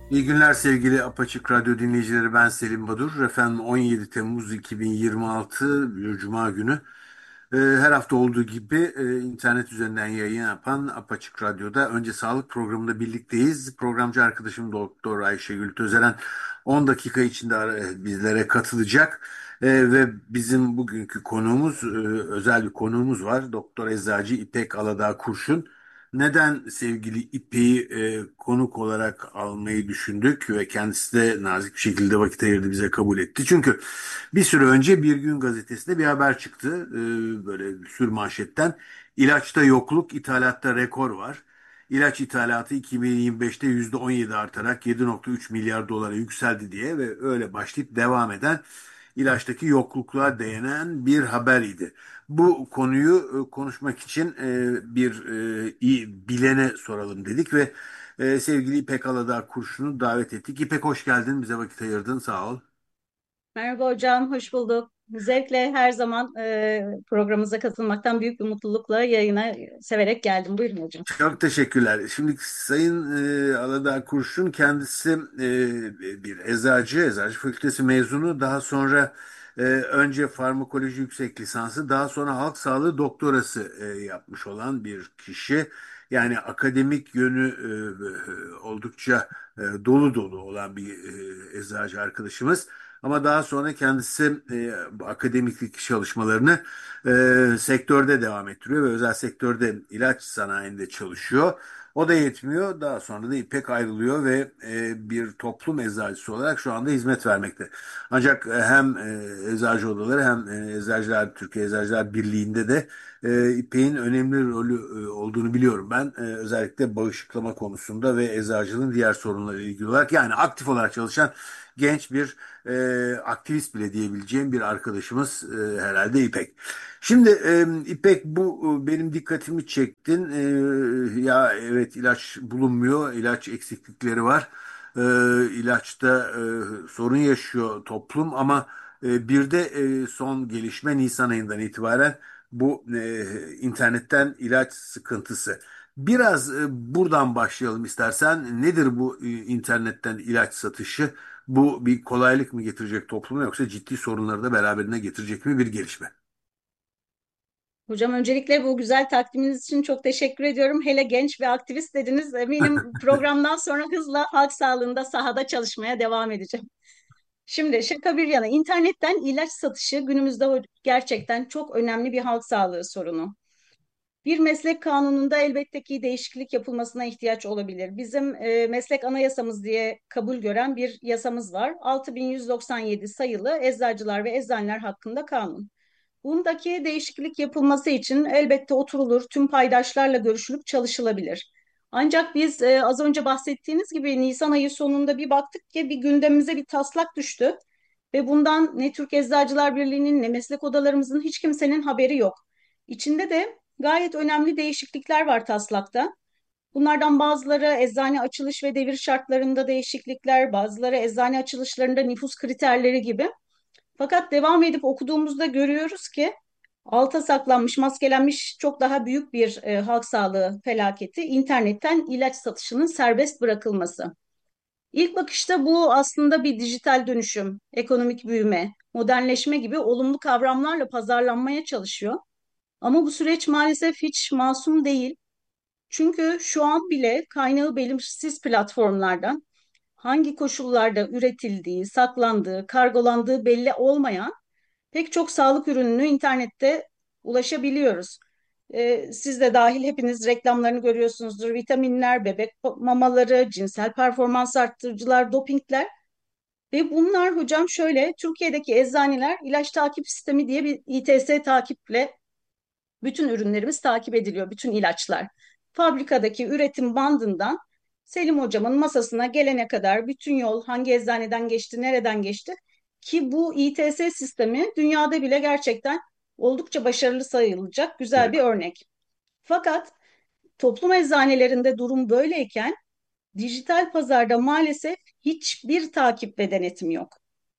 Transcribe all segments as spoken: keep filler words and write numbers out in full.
İyi günler sevgili Apaçık Radyo dinleyicileri. Ben Selim Badur. Efendim on yedi Temmuz iki bin yirmi altı bir Cuma günü. Ee, her hafta olduğu gibi e, internet üzerinden yayın yapan Apaçık Radyo'da önce sağlık programında birlikteyiz. Programcı arkadaşım Doktor Ayşegül Tözeren on dakika içinde ara- bizlere katılacak. Ee, ve bizim bugünkü konuğumuz, e, özel bir konuğumuz var. Doktor Eczacı İpek Aladağ Kurşun. Neden sevgili İpek'i e, konuk olarak almayı düşündük ve kendisi de nazik bir şekilde vakit ayırdı, bize kabul etti. Çünkü bir süre önce Bir Gün Gazetesi'nde bir haber çıktı. E, böyle bir sür manşetten: ilaçta yokluk, ithalatta rekor var. İlaç ithalatı iki bin yirmi beşte yüzde on yedi artarak yedi nokta üç milyar dolara yükseldi diye ve öyle başlayıp devam eden ilaçtaki yoklukluğa değinen bir haber idi. Bu konuyu e, konuşmak için e, bir e, iyi bilene soralım dedik ve e, sevgili İpek Aladağ Kurşun'u davet ettik. İpek, hoş geldin, bize vakit ayırdın, sağ ol. Merhaba hocam, hoş bulduk. Zevkle her zaman e, programımıza katılmaktan büyük bir mutlulukla yayına severek geldim. Buyurun hocam. Çok teşekkürler. Şimdi Sayın e, Aladağ Kurşun kendisi e, bir eczacı, eczacı fakültesi mezunu. Daha sonra e, önce farmakoloji yüksek lisansı, daha sonra halk sağlığı doktorası e, yapmış olan bir kişi. Yani akademik yönü e, oldukça e, dolu dolu olan bir e, eczacı arkadaşımız. Ama daha sonra kendisi e, bu akademiklik çalışmalarını e, sektörde devam ettiriyor ve özel sektörde ilaç sanayinde çalışıyor. O da yetmiyor. Daha sonra da İpek ayrılıyor ve e, bir toplum eczacısı olarak şu anda hizmet vermekte. Ancak e, hem e, eczacı odaları hem e, Eczacılar Türkiye Eczacılar Birliği'nde de e, İpek'in önemli rolü e, olduğunu biliyorum ben. E, özellikle bağışıklama konusunda ve eczacılığın diğer sorunlarıyla ilgili olarak, yani aktif olarak çalışan genç bir e, aktivist bile diyebileceğim bir arkadaşımız e, herhalde İpek. Şimdi e, İpek, bu e, benim dikkatimi çektin. E, ya evet, ilaç bulunmuyor, ilaç eksiklikleri var. E, ilaçta e, sorun yaşıyor toplum ama e, bir de e, son gelişme Nisan ayından itibaren bu e, internetten ilaç sıkıntısı. Biraz e, buradan başlayalım istersen. Nedir bu e, internetten ilaç satışı? Bu bir kolaylık mı getirecek topluma, yoksa ciddi sorunları da beraberine getirecek mi bir gelişme? Hocam öncelikle bu güzel takdiminiz için çok teşekkür ediyorum. Hele genç ve aktivist dediniz. Eminim programdan sonra hızla halk sağlığında sahada çalışmaya devam edeceğim. Şimdi şaka bir yana internetten ilaç satışı günümüzde ho- gerçekten çok önemli bir halk sağlığı sorunu. Bir meslek kanununda elbette ki değişiklik yapılmasına ihtiyaç olabilir. Bizim e, meslek anayasamız diye kabul gören bir yasamız var. altı bin yüz doksan yedi sayılı Eczacılar ve Eczaneler hakkında kanun. Bundaki değişiklik yapılması için elbette oturulur, tüm paydaşlarla görüşülüp çalışılabilir. Ancak biz e, az önce bahsettiğiniz gibi Nisan ayı sonunda bir baktık ki bir gündemimize bir taslak düştü ve bundan ne Türk Eczacılar Birliği'nin ne meslek odalarımızın hiç kimsenin haberi yok. İçinde de gayet önemli değişiklikler var taslakta. Bunlardan bazıları eczane açılış ve devir şartlarında değişiklikler, bazıları eczane açılışlarında nüfus kriterleri gibi. Fakat devam edip okuduğumuzda görüyoruz ki alta saklanmış, maskelenmiş çok daha büyük bir e, halk sağlığı felaketi internetten ilaç satışının serbest bırakılması. İlk bakışta bu aslında bir dijital dönüşüm, ekonomik büyüme, modernleşme gibi olumlu kavramlarla pazarlanmaya çalışıyor. Ama bu süreç maalesef hiç masum değil. Çünkü şu an bile kaynağı belirsiz platformlardan hangi koşullarda üretildiği, saklandığı, kargolandığı belli olmayan pek çok sağlık ürününü internette ulaşabiliyoruz. Ee, siz de dahil hepiniz reklamlarını görüyorsunuzdur. Vitaminler, bebek mamaları, cinsel performans arttırıcılar, dopingler. Ve bunlar hocam şöyle, Türkiye'deki eczaneler ilaç takip sistemi diye bir İ T S takiple bütün ürünlerimiz takip ediliyor, bütün ilaçlar. Fabrikadaki üretim bandından Selim hocamın masasına gelene kadar bütün yol hangi eczaneden geçti, nereden geçti ki bu İ T S sistemi dünyada bile gerçekten oldukça başarılı sayılacak güzel bir örnek. Fakat toplum eczanelerinde durum böyleyken dijital pazarda maalesef hiçbir takip ve denetim yok.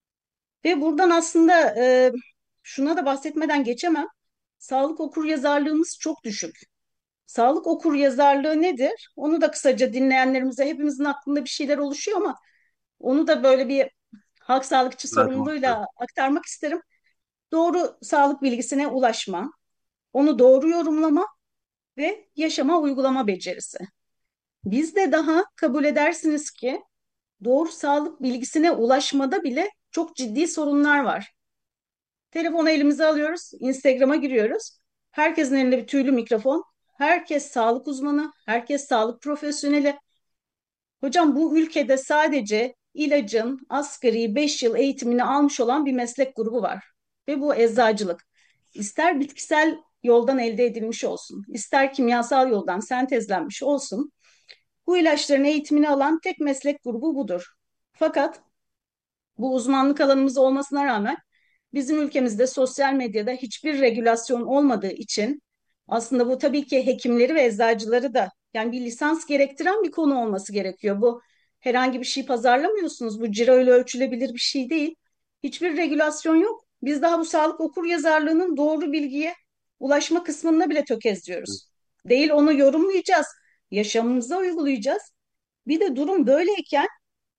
Ve buradan aslında e, şuna da bahsetmeden geçemem. Sağlık okuryazarlığımız çok düşük. Sağlık okuryazarlığı nedir? Onu da kısaca dinleyenlerimize, hepimizin aklında bir şeyler oluşuyor ama onu da böyle bir halk sağlıkçı Bırakmak. sorumluluğuyla aktarmak isterim. Doğru sağlık bilgisine ulaşma, onu doğru yorumlama ve yaşama uygulama becerisi. Bizde daha kabul edersiniz ki doğru sağlık bilgisine ulaşmada bile çok ciddi sorunlar var. Telefonu elimize alıyoruz, Instagram'a giriyoruz. Herkesin elinde bir tüylü mikrofon. Herkes sağlık uzmanı, herkes sağlık profesyoneli. Hocam bu ülkede sadece ilacın asgari beş yıl eğitimini almış olan bir meslek grubu var. Ve bu eczacılık. İster bitkisel yoldan elde edilmiş olsun, ister kimyasal yoldan sentezlenmiş olsun, bu ilaçların eğitimini alan tek meslek grubu budur. Fakat bu uzmanlık alanımız olmasına rağmen bizim ülkemizde sosyal medyada hiçbir regülasyon olmadığı için aslında bu tabii ki hekimleri ve eczacıları da yani bir lisans gerektiren bir konu olması gerekiyor. Bu herhangi bir şey pazarlamıyorsunuz. Bu ciro ile ölçülebilir bir şey değil. Hiçbir regülasyon yok. Biz daha bu sağlık okuryazarlığının doğru bilgiye ulaşma kısmında bile tökezliyoruz. Değil onu yorumlayacağız, yaşamımıza uygulayacağız. Bir de durum böyleyken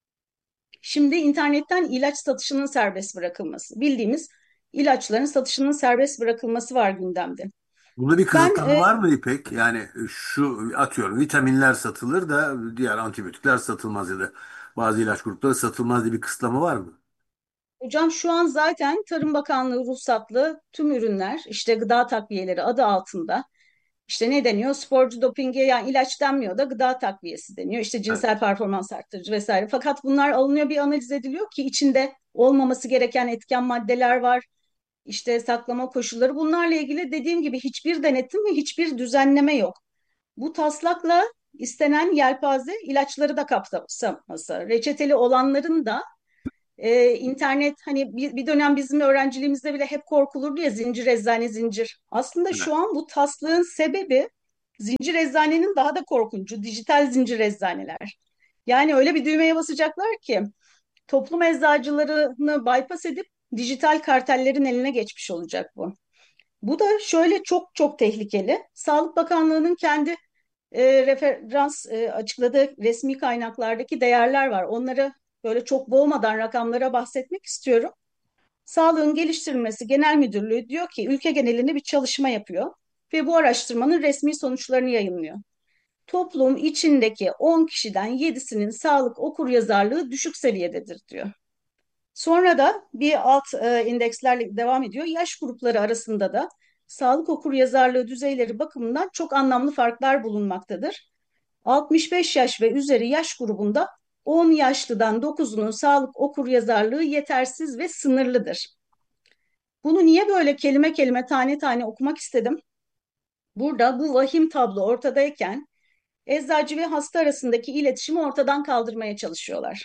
şimdi internetten ilaç satışının serbest bırakılması, bildiğimiz ilaçların satışının serbest bırakılması var gündemde. Bunda bir Ben kısıtlama e, var mı İpek? Yani şu atıyorum vitaminler satılır da diğer antibiyotikler satılmaz ya da bazı ilaç grupları satılmaz diye bir kısıtlama var mı? hocam şu an zaten Tarım Bakanlığı ruhsatlı tüm ürünler işte gıda takviyeleri adı altında işte ne deniyor? Sporcu dopinge yani ilaç denmiyor da gıda takviyesi deniyor. İşte Evet. cinsel performans arttırıcı vesaire. Fakat bunlar alınıyor bir analiz ediliyor ki içinde olmaması gereken etken maddeler var. İşte saklama koşulları bunlarla ilgili dediğim gibi hiçbir denetim ve hiçbir düzenleme yok. Bu taslakla istenen yelpaze ilaçları da kapsaması, reçeteli olanların da e, internet hani bir, bir dönem bizim öğrenciliğimizde bile hep korkulurdu ya zincir eczane zincir. Aslında Evet. şu an bu taslağın sebebi zincir eczanenin daha da korkuncu dijital zincir eczaneler. Yani öyle bir düğmeye basacaklar ki toplum eczacılarını bypass edip dijital kartellerin eline geçmiş olacak bu. Bu da şöyle çok çok tehlikeli. Sağlık Bakanlığı'nın kendi e, referans e, açıkladığı resmi kaynaklardaki değerler var. Onları böyle çok boğmadan rakamlara bahsetmek istiyorum. Sağlığın Geliştirilmesi Genel Müdürlüğü diyor ki ülke genelinde bir çalışma yapıyor ve bu araştırmanın resmi sonuçlarını yayınlıyor. Toplum içindeki on kişiden yedisinin sağlık okuryazarlığı düşük seviyededir diyor. Sonra da bir alt e, indekslerle devam ediyor. Yaş grupları arasında da sağlık okuryazarlığı düzeyleri bakımından çok anlamlı farklar bulunmaktadır. altmış beş yaş ve üzeri yaş grubunda on yaşlıdan dokuzunun sağlık okuryazarlığı yetersiz ve sınırlıdır. Bunu niye böyle kelime kelime tane tane okumak istedim? Burada bu vahim tablo ortadayken eczacı ve hasta arasındaki iletişimi ortadan kaldırmaya çalışıyorlar.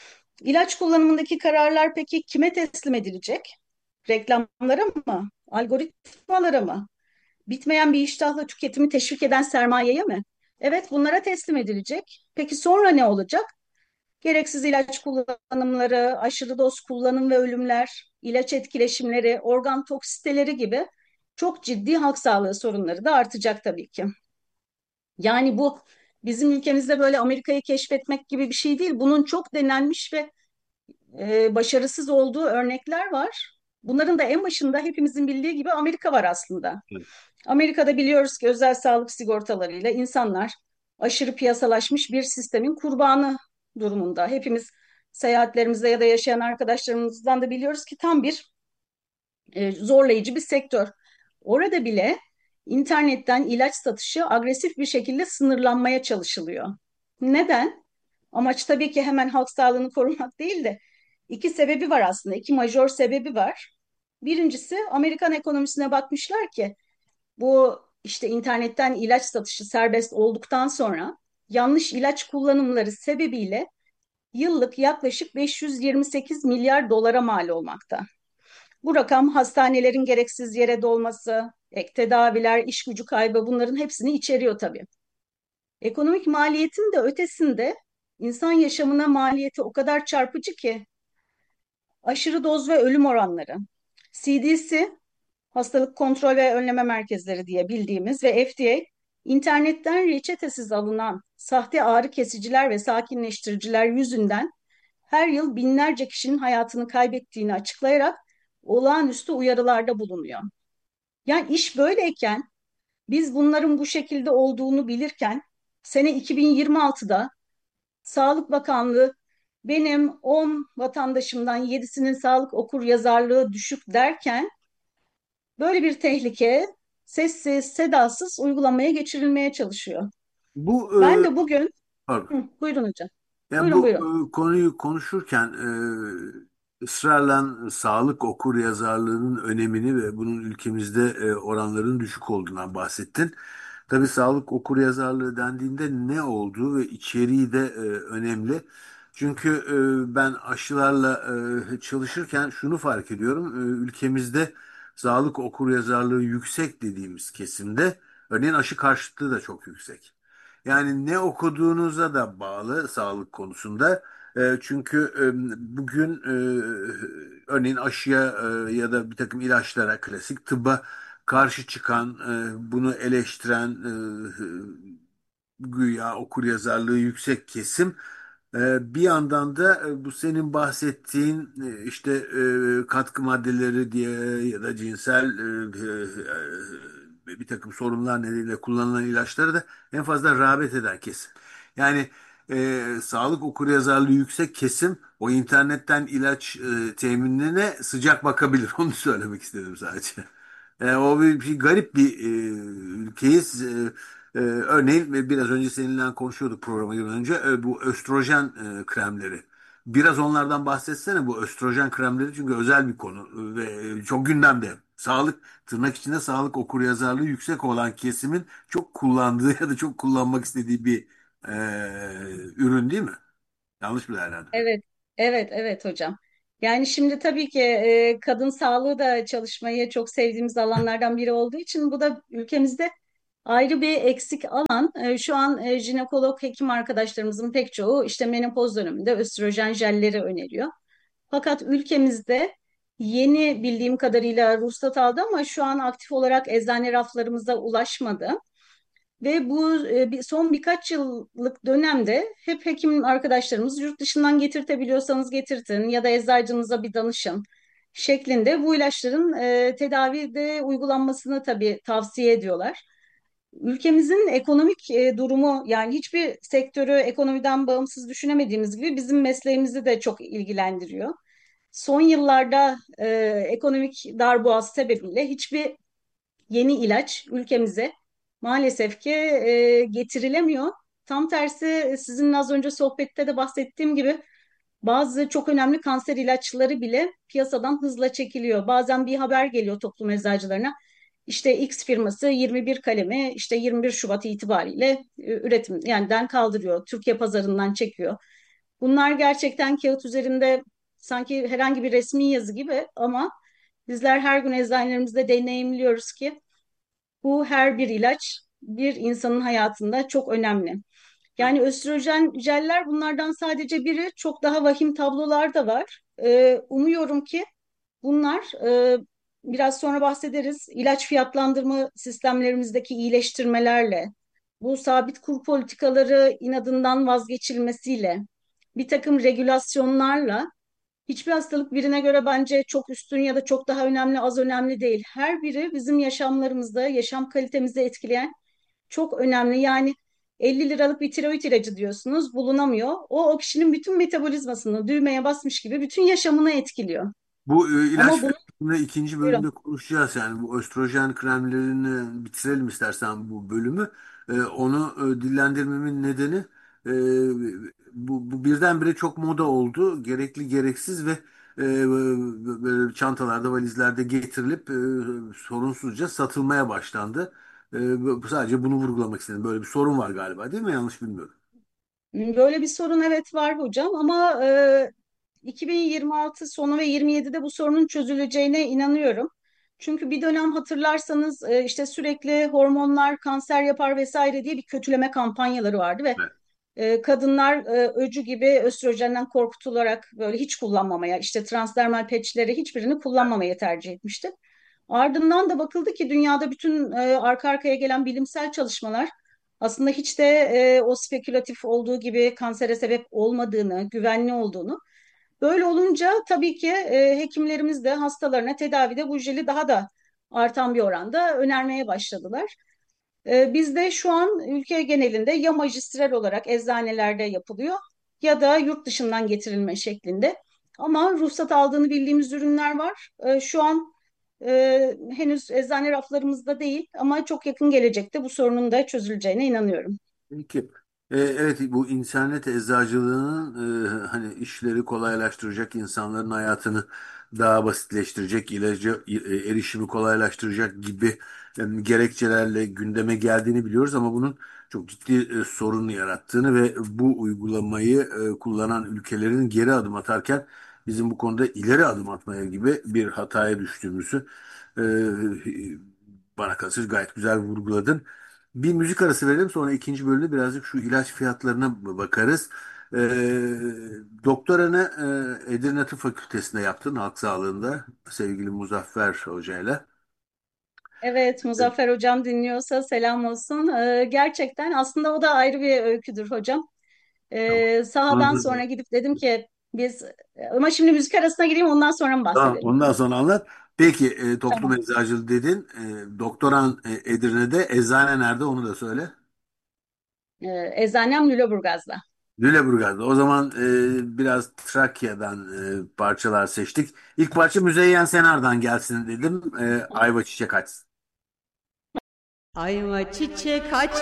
İlaç kullanımındaki kararlar peki kime teslim edilecek? Reklamlara mı? Algoritmalara mı? Bitmeyen bir iştahla tüketimi teşvik eden sermayeye mi? Evet, bunlara teslim edilecek. Peki sonra ne olacak? Gereksiz ilaç kullanımları, aşırı doz kullanım ve ölümler, ilaç etkileşimleri, organ toksiteleri gibi çok ciddi halk sağlığı sorunları da artacak tabii ki. Yani bu bizim ülkemizde böyle Amerika'yı keşfetmek gibi bir şey değil. Bunun çok denenmiş ve e, başarısız olduğu örnekler var. Bunların da en başında hepimizin bildiği gibi Amerika var aslında. Evet. Amerika'da biliyoruz ki özel sağlık sigortalarıyla insanlar aşırı piyasalaşmış bir sistemin kurbanı durumunda. Hepimiz seyahatlerimizde ya da yaşayan arkadaşlarımızdan da biliyoruz ki tam bir e, zorlayıcı bir sektör. Orada bile internetten ilaç satışı agresif bir şekilde sınırlanmaya çalışılıyor. Neden? Amaç tabii ki hemen halk sağlığını korumak değil de iki sebebi var aslında. İki majör sebebi var. Birincisi Amerikan ekonomisine bakmışlar ki bu işte internetten ilaç satışı serbest olduktan sonra yanlış ilaç kullanımları sebebiyle yıllık yaklaşık beş yüz yirmi sekiz milyar dolara mal olmakta. Bu rakam hastanelerin gereksiz yere dolması, ek tedaviler, iş gücü kaybı bunların hepsini içeriyor tabii. Ekonomik maliyetin de ötesinde insan yaşamına maliyeti o kadar çarpıcı ki aşırı doz ve ölüm oranları. C D C, Hastalık Kontrol ve Önleme Merkezleri diye bildiğimiz ve F D A, İnternetten reçetesiz alınan sahte ağrı kesiciler ve sakinleştiriciler yüzünden her yıl binlerce kişinin hayatını kaybettiğini açıklayarak olağanüstü uyarılarda bulunuyor. Yani iş böyleyken biz bunların bu şekilde olduğunu bilirken sene iki bin yirmi altıda Sağlık Bakanlığı benim on vatandaşımdan yedisinin sağlık okur yazarlığı düşük derken böyle bir tehlike sessiz, sedasız uygulamaya geçirilmeye çalışıyor. Bu Ben e, de bugün, pardon. hı, buyurun hocam, Yani buyurun bu buyurun. e, konuyu konuşurken e, ısrarla sağlık okur yazarlığının önemini ve bunun ülkemizde e, oranların düşük olduğundan bahsettin. Tabii sağlık okur yazarlığı dendiğinde ne olduğu ve içeriği de e, önemli. Çünkü e, ben aşılarla e, çalışırken şunu fark ediyorum. E, ülkemizde sağlık okur yazarlığı yüksek dediğimiz kesimde örneğin aşı karşıtlığı da çok yüksek. Yani ne okuduğunuza da bağlı sağlık konusunda. E, çünkü e, bugün e, örneğin aşıya e, ya da bir takım ilaçlara, klasik tıbba karşı çıkan, e, bunu eleştiren, e, güya okuryazarlığı yüksek kesim. E, bir yandan da e, bu senin bahsettiğin e, işte e, katkı maddeleri diye ya da cinsel e, e, bir takım sorunlar nedeniyle kullanılan ilaçları da en fazla rağbet eden kesim. Yani e, sağlık okuryazarlığı yüksek kesim o internetten ilaç e, teminine sıcak bakabilir. Onu söylemek istedim sadece. E, o bir, bir garip bir e, ülkeyiz. E, e, örneğin ve biraz önce seninle konuşuyorduk programa girmeden önce e, bu östrojen e, kremleri. Biraz onlardan bahsetsene bu östrojen kremleri çünkü özel bir konu e, ve e, çok gündemde. Sağlık, tırnak içinde sağlık okuryazarlığı yüksek olan kesimin çok kullandığı ya da çok kullanmak istediği bir e, ürün değil mi? Yanlış bir değerlendirme. Evet, evet, evet hocam. Yani şimdi tabii ki e, kadın sağlığı da çalışmayı çok sevdiğimiz alanlardan biri olduğu için bu da ülkemizde ayrı bir eksik alan. E, şu an e, jinekolog hekim arkadaşlarımızın pek çoğu işte menopoz döneminde östrojen jelleri öneriyor. Fakat ülkemizde yeni bildiğim kadarıyla ruhsat aldı ama şu an aktif olarak eczane raflarımıza ulaşmadı. Ve bu e, bir- son birkaç yıllık dönemde hep hekim arkadaşlarımız yurt dışından getirtebiliyorsanız getirtin ya da eczacınıza bir danışın şeklinde bu ilaçların e, tedavide uygulanmasını tabii tavsiye ediyorlar. Ülkemizin ekonomik e, durumu yani hiçbir sektörü ekonomiden bağımsız düşünemediğimiz gibi bizim mesleğimizi de çok ilgilendiriyor. Son yıllarda e, ekonomik darboğaz sebebiyle hiçbir yeni ilaç ülkemize maalesef ki e, getirilemiyor. Tam tersi sizin az önce sohbette de bahsettiğim gibi bazı çok önemli kanser ilaçları bile piyasadan hızla çekiliyor. Bazen bir haber geliyor toplum eczacılarına. İşte X firması yirmi bir kalemi işte yirmi bir Şubat itibariyle e, üretim yani den kaldırıyor. Türkiye pazarından çekiyor. Bunlar gerçekten kağıt üzerinde sanki herhangi bir resmi yazı gibi ama bizler her gün eczanelerimizde deneyimliyoruz ki bu her bir ilaç bir insanın hayatında çok önemli. Yani östrojen jeller bunlardan sadece biri. Çok daha vahim tablolar da var. Ee, umuyorum ki bunlar e, biraz sonra bahsederiz. İlaç fiyatlandırma sistemlerimizdeki iyileştirmelerle, bu sabit kur politikaları inadından vazgeçilmesiyle, bir takım regülasyonlarla hiçbir hastalık birine göre bence çok üstün ya da çok daha önemli, az önemli değil. Her biri bizim yaşamlarımızda, yaşam kalitemizi etkileyen çok önemli. Yani elli liralık bir tiroid ilacı diyorsunuz, bulunamıyor. O, o kişinin bütün metabolizmasını düğmeye basmış gibi bütün yaşamını etkiliyor. Bu e, ilaç Ama bunu fiyatını ikinci buyurun. bölümde konuşacağız yani bu östrojen kremlerini bitirelim istersen bu bölümü. E, onu e, dillendirmemin nedeni e, bu, bu birdenbire çok moda oldu. Gerekli gereksiz ve e, böyle çantalarda valizlerde getirilip e, sorunsuzca satılmaya başlandı. E, bu- sadece bunu vurgulamak istedim. Böyle bir sorun var galiba değil mi? Yanlış bilmiyorum. Böyle bir sorun evet var hocam ama e, iki bin yirmi altı sonu ve yirmi yedide bu sorunun çözüleceğine inanıyorum. Çünkü bir dönem hatırlarsanız e, işte sürekli hormonlar kanser yapar vesaire diye bir kötüleme kampanyaları vardı ve Evet. e, kadınlar e, öcü gibi östrojenden korkutularak böyle hiç kullanmamaya, işte transdermal patchleri hiçbirini kullanmamaya tercih etmişti. Ardından da bakıldı ki dünyada bütün e, arka arkaya gelen bilimsel çalışmalar aslında hiç de e, o spekülatif olduğu gibi kansere sebep olmadığını, güvenli olduğunu. Böyle olunca tabii ki e, hekimlerimiz de hastalarına tedavide bu jeli daha da artan bir oranda önermeye başladılar. E, bizde şu an ülke genelinde ya majistral olarak eczanelerde yapılıyor ya da yurt dışından getirilme şeklinde. Ama ruhsat aldığını bildiğimiz ürünler var. E, şu an e, henüz eczane raflarımızda değil ama çok yakın gelecekte bu sorunun da çözüleceğine inanıyorum. Peki. E, evet, bu internet eczacılığının e, hani işleri kolaylaştıracak, insanların hayatını daha basitleştirecek, ilaca e, erişimi kolaylaştıracak gibi e, gerekçelerle gündeme geldiğini biliyoruz ama bunun çok ciddi e, sorun yarattığını ve bu uygulamayı e, kullanan ülkelerin geri adım atarken bizim bu konuda ileri adım atmaya gibi bir hataya düştüğümüzü e, bana kalırsa gayet güzel vurguladın. Bir müzik arası verelim, sonra ikinci bölümde birazcık şu ilaç fiyatlarına bakarız. Ee, doktoranı e, Edirne Tıp Fakültesi'nde yaptın, halk sağlığında, sevgili Muzaffer Hoca'yla. Evet, Muzaffer Hocam dinliyorsa selam olsun. Ee, gerçekten aslında o da ayrı bir öyküdür hocam. Tamam. Ee, sahadan Onu- sonra gidip dedim ki biz ama şimdi müzik arasına gireyim ondan sonra mı Tamam, bahsedelim? ondan sonra anlat. Peki, e, toplum Tamam. eczacılığı dedin. E, doktoran e, Edirne'de, eczane nerede onu da söyle. Ee, eczanem Lüleburgaz'da. Lüleburgaz'da. O zaman e, biraz Trakya'dan e, parçalar seçtik. İlk parça Müzeyyen Senar'dan gelsin dedim. E, Ayva Çiçek Açsın. Ayva çiçek aç